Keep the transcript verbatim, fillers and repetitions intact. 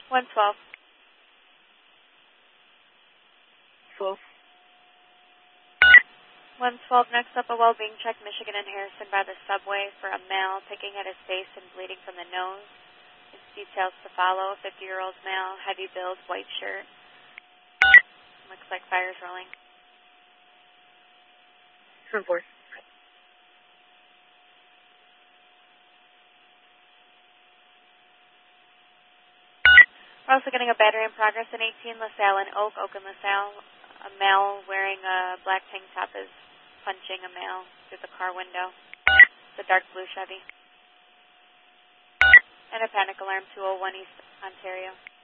one twelve. twelve. one twelve, next up, a well-being check, Michigan and Harrison by the subway for a male picking at his face and bleeding from the nose. It's details to follow. fifty-year-old male, heavy build, white shirt. Looks like fire's rolling. seven four. We're also getting a battery in progress in eighteen LaSalle and Oak, Oak and LaSalle. A male wearing a black tank top is punching a male through the car window. It's a dark blue Chevy. And a panic alarm, two oh one East Ontario.